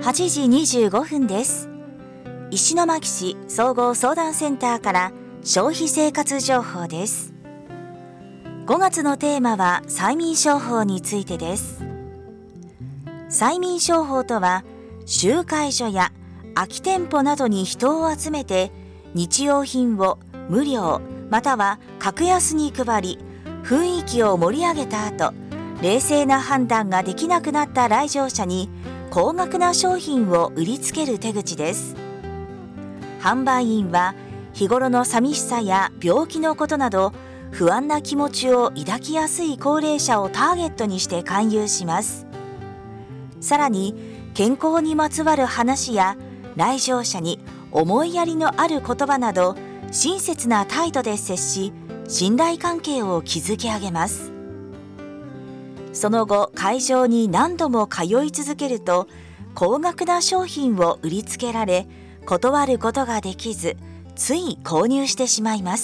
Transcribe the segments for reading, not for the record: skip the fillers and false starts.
8時25分です。石巻市総合相談センターから消費生活情報です。5月のテーマは催眠商法についてです。催眠商法とは、集会所や空き店舗などに人を集めて日用品を無料または格安に配り、雰囲気を盛り上げた後、冷静な判断ができなくなった来場者に高額な商品を売りつける手口です。販売員は日頃の寂しさや病気のことなど不安な気持ちを抱きやすい高齢者をターゲットにして勧誘します。さらに健康にまつわる話や来場者に思いやりのある言葉など親切な態度で接し、信頼関係を築き上げます。その後、会場に何度も通い続けると高額な商品を売りつけられ、断ることができず、つい購入してしまいます。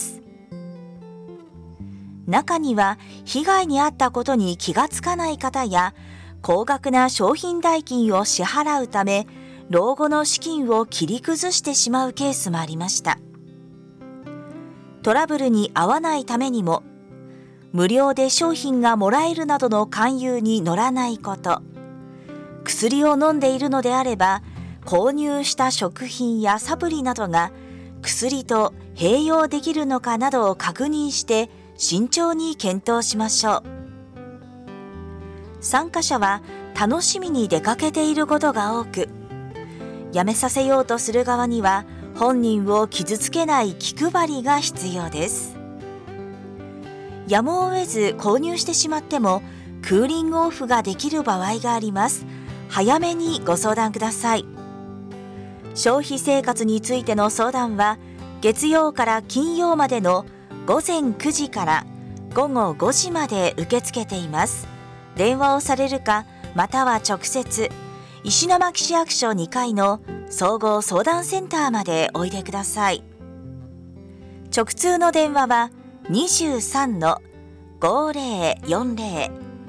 中には被害に遭ったことに気がつかない方や、高額な商品代金を支払うため老後の資金を切り崩してしまうケースもありました。トラブルに遭わないためにも、無料で商品がもらえるなどの勧誘に乗らないこと、薬を飲んでいるのであれば購入した食品やサプリなどが薬と併用できるのかなどを確認して慎重に検討しましょう。参加者は楽しみに出かけていることが多く、やめさせようとする側には本人を傷つけない気配りが必要です。やむを得ず購入してしまってもクーリングオフができる場合があります。早めにご相談ください。消費生活についての相談は月曜から金曜までの午前9時から午後5時まで受け付けています。電話をされるか、または直接石巻市役所2階の総合相談センターまでおいでください。直通の電話は 23-5040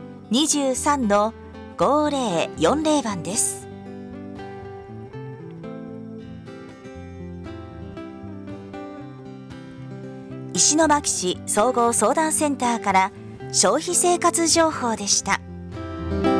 23-5040番です。石巻市総合相談センターから消費生活情報でした。